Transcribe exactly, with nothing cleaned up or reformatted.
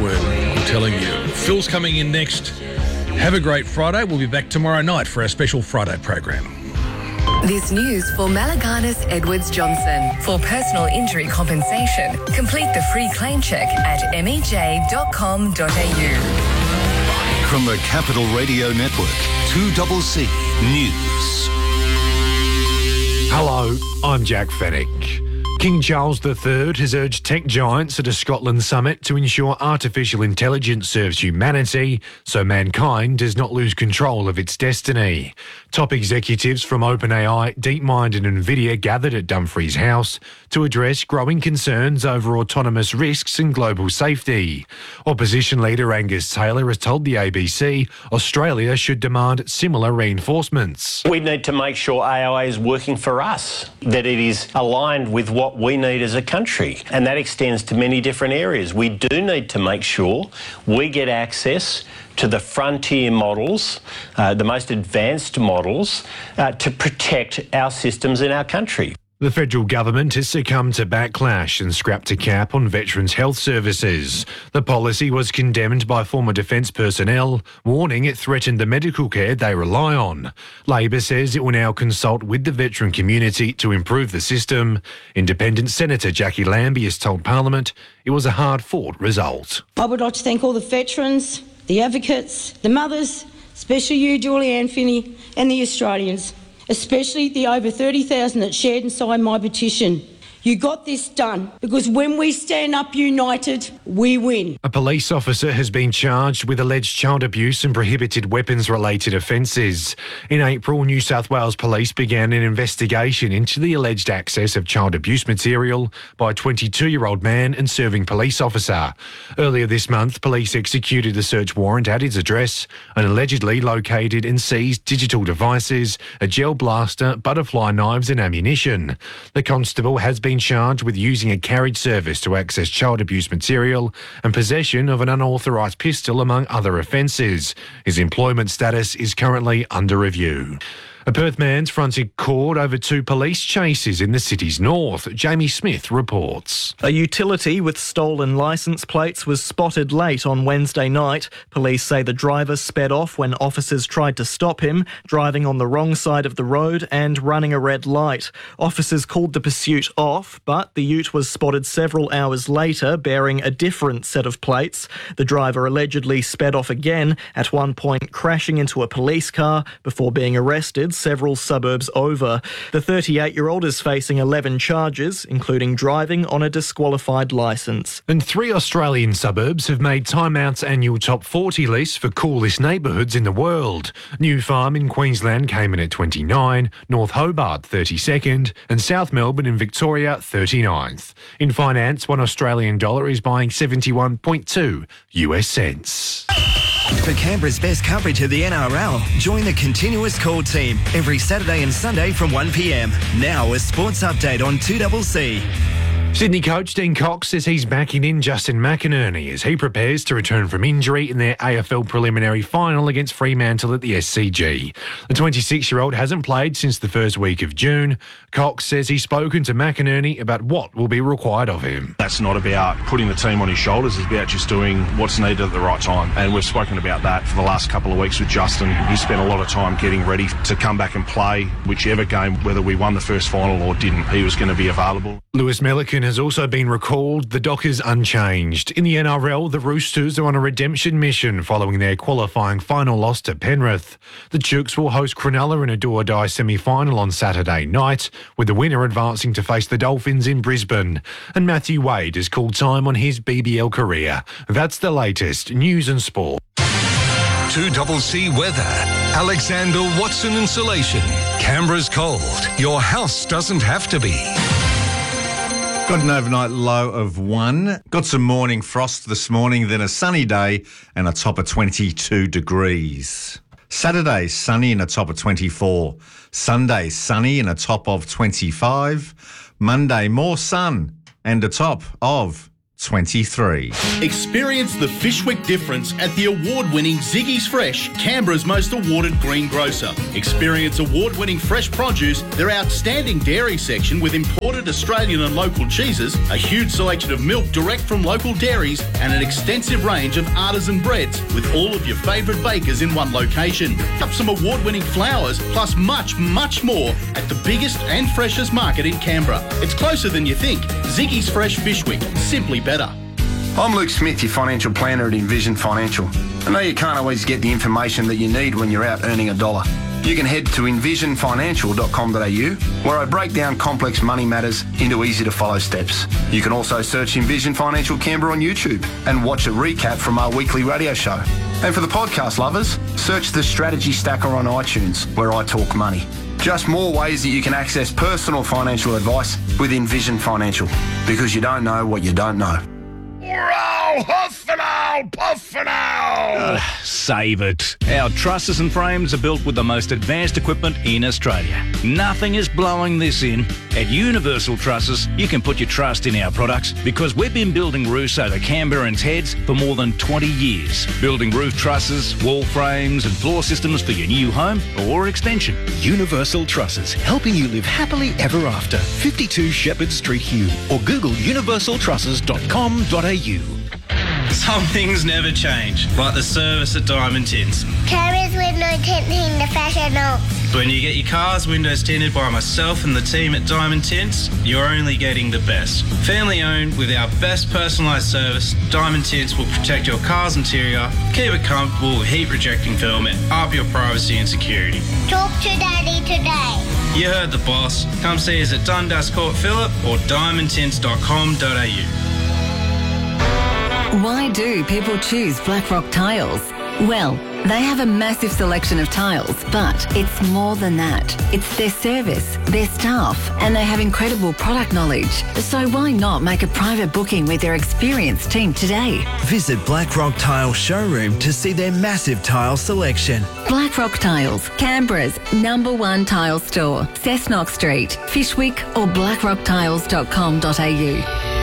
word, I'm telling you. Phil's coming in next. Have a great Friday. We'll be back tomorrow night for our special Friday program. This news for Malaganas Edwards Johnson. For personal injury compensation, complete the free claim check at m e j dot com dot a u. From the Capital Radio Network, two C C News. Hello, I'm Jack Fennick. King Charles the Third has urged tech giants at a Scotland summit to ensure artificial intelligence serves humanity so mankind does not lose control of its destiny. Top executives from OpenAI, DeepMind and NVIDIA gathered at Dumfries House to address growing concerns over autonomous risks and global safety. Opposition leader Angus Taylor has told the A B C Australia should demand similar reinforcements. We need to make sure A I is working for us, that it is aligned with what we need as a country, and that extends to many different areas. We do need to make sure we get access to the frontier models, uh, the most advanced models, uh, to protect our systems in our country. The federal government has succumbed to backlash and scrapped a cap on veterans' health services. The policy was condemned by former defence personnel, warning it threatened the medical care they rely on. Labor says it will now consult with the veteran community to improve the system. Independent Senator Jackie Lambie has told Parliament it was a hard-fought result. I would like to thank all the veterans, the advocates, the mothers, especially you, Julianne Finney, and the Australians, especially the over thirty thousand that shared and signed my petition. You got this done because when we stand up united, we win. A police officer has been charged with alleged child abuse and prohibited weapons-related offences. In April, New South Wales Police began an investigation into the alleged access of child abuse material by a twenty-two-year-old man and serving police officer. Earlier this month, police executed a search warrant at his address and allegedly located and seized digital devices, a gel blaster, butterfly knives and ammunition. The constable has been charged with using a carriage service to access child abuse material and possession of an unauthorised pistol, among other offences. His employment status is currently under review. A Perth man's fronted court over two police chases in the city's north. Jamie Smith reports. A utility with stolen licence plates was spotted late on Wednesday night. Police say the driver sped off when officers tried to stop him, driving on the wrong side of the road and running a red light. Officers called the pursuit off, but the ute was spotted several hours later bearing a different set of plates. The driver allegedly sped off again, at one point crashing into a police car before being arrested several suburbs over. The thirty-eight-year-old is facing eleven charges, including driving on a disqualified licence. And three Australian suburbs have made Time Out's annual top forty list for coolest neighbourhoods in the world. New Farm in Queensland came in at twenty-nine, North Hobart thirty-second, and South Melbourne in Victoria thirty-ninth. In finance, one Australian dollar is buying seventy-one point two U S cents. For Canberra's best coverage of the N R L, join the Continuous Call team every Saturday and Sunday from one p m. Now a sports update on two C C. Sydney coach Dean Cox says he's backing in Justin McInerney as he prepares to return from injury in their A F L preliminary final against Fremantle at the S C G. The twenty-six-year-old hasn't played since the first week of June. Cox says he's spoken to McInerney about what will be required of him. That's not about putting the team on his shoulders, it's about just doing what's needed at the right time. And we've spoken about that for the last couple of weeks with Justin. He spent a lot of time getting ready to come back and play whichever game, whether we won the first final or didn't. He was going to be available. Lewis Millican has also been recalled. The Dockers unchanged. In the N R L, the Roosters are on a redemption mission following their qualifying final loss to Penrith. The Chooks will host Cronulla in a do-or-die semi-final on Saturday night, with the winner advancing to face the Dolphins in Brisbane. And Matthew Wade has called time on his B B L career. That's the latest news and sport. two C C weather. Alexander Watson Insulation. Canberra's cold. Your house doesn't have to be. Got an overnight low of one. Got some morning frost this morning, then a sunny day and a top of twenty-two degrees. Saturday, sunny and a top of twenty-four. Sunday, sunny and a top of twenty-five. Monday, more sun and a top of twenty-three. Experience the Fishwick difference at the award-winning Ziggy's Fresh, Canberra's most awarded green grocer. Experience award-winning fresh produce, their outstanding dairy section with imported Australian and local cheeses, a huge selection of milk direct from local dairies, and an extensive range of artisan breads with all of your favourite bakers in one location. Up some award-winning flowers, plus much, much more at the biggest and freshest market in Canberra. It's closer than you think. Ziggy's Fresh Fishwick, simply better. I'm Luke Smith, your financial planner at Envision Financial. I know you can't always get the information that you need when you're out earning a dollar. You can head to envision financial dot com dot a u, where I break down complex money matters into easy-to-follow steps. You can also search Envision Financial Canberra on YouTube and watch a recap from our weekly radio show. And for the podcast lovers, search the Strategy Stacker on iTunes, where I talk money. Just more ways that you can access personal financial advice with Envision Financial, because you don't know what you don't know. Wow, huff and owl, puff and owl. Uh, save it. Our trusses and frames are built with the most advanced equipment in Australia. Nothing is blowing this in. At Universal Trusses, you can put your trust in our products because we've been building roofs over Canberrans' heads for more than twenty years. Building roof trusses, wall frames and floor systems for your new home or extension. Universal Trusses, helping you live happily ever after. fifty-two Shepherd Street, Hume, or Google universal trusses dot com dot a u. Some things never change, like the service at Diamond Tints. Carriers window tinting the professional. When you get your car's windows tinted by myself and the team at Diamond Tints, you're only getting the best. Family owned with our best personalised service, Diamond Tints will protect your car's interior, keep it comfortable with heat rejecting film and up your privacy and security. Talk to Daddy today. You heard the boss. Come see us at Dundas Court Phillip or diamond tints dot com dot a u. Why do people choose Blackrock Tiles? Well, they have a massive selection of tiles, but it's more than that. It's their service, their staff, and they have incredible product knowledge. So why not make a private booking with their experienced team today? Visit Blackrock Tile Showroom to see their massive tile selection. Blackrock Tiles, Canberra's number one tile store. Cessnock Street, Fishwick or blackrock tiles dot com dot a u.